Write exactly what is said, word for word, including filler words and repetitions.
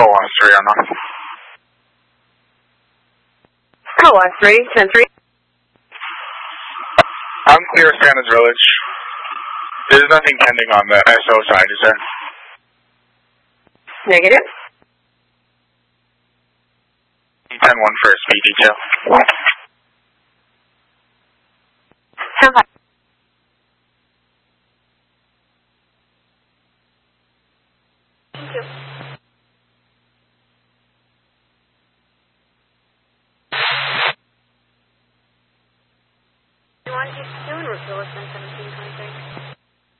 one three on that. Call one three, ten three. I'm clear of Spanish Village. There's nothing pending on the S O side, is there? Negative. ten one for a speed detail. Stand by. Thank you. You want to keep doing refuel, it's been seventeen.